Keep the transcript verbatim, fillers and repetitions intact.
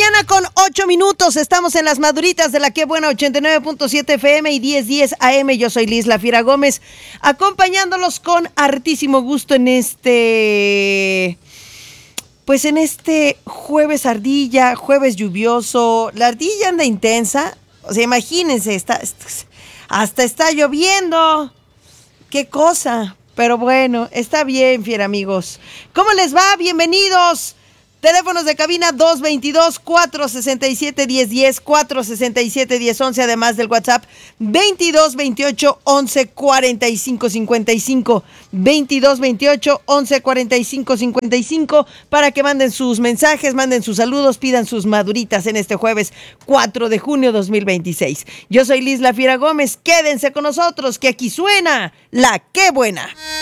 mañana con ocho minutos. Estamos en las maduritas de la Qué Buena ochenta y nueve punto siete F M y diez diez A M. Yo soy Liz La Fiera Gómez, acompañándolos con hartísimo gusto en este... Pues en este jueves ardilla, jueves lluvioso. La ardilla anda intensa. O sea, imagínense, está, hasta está lloviendo. ¡Qué cosa! Pero bueno, está bien, fiera amigos. ¿Cómo les va? Bienvenidos. Teléfonos de cabina dos veintidós, cuatrocientos sesenta y siete, diez diez, cuatrocientos sesenta y siete, diez once, además del WhatsApp veintidós veintiocho, once, cuarenta y cinco, cincuenta y cinco, veintidós veintiocho, once, cuarenta y cinco, cincuenta y cinco, para que manden sus mensajes, manden sus saludos, pidan sus maduritas en este jueves cuatro de junio dos mil veintiséis. Yo soy Liz La Fiera Gómez, quédense con nosotros que aquí suena la Qué Buena.